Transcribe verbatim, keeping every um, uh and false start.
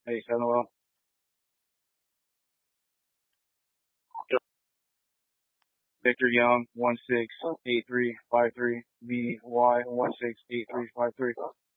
Hey, Samuel. Victor Young, one six eight three five three. V Y one six eight three five three.